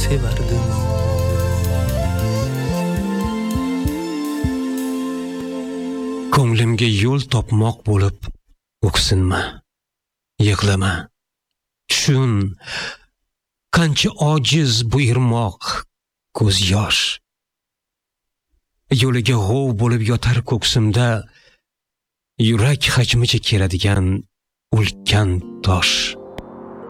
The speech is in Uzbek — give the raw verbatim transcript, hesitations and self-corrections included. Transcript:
sevardim. Ko'nglimga yo'l topmoq bo'lib o'ksinma, yig'lama. Tushun, qancha ojiz bu irmoq, ko'z yosh. Yo'liga g'ov bo'lib yotar ko'ksimda, yurak hajmicha keladigan ulkan tosh.